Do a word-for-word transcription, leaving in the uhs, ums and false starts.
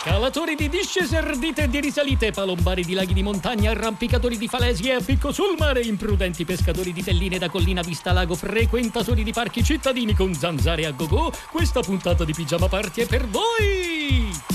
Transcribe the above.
Scalatori di discese ardite e di risalite, palombari di laghi di montagna, arrampicatori di falesie a picco sul mare, imprudenti pescatori di telline da collina vista lago, frequentatori di parchi cittadini con zanzare a go-go, questa puntata di Pigiama Party è per voi!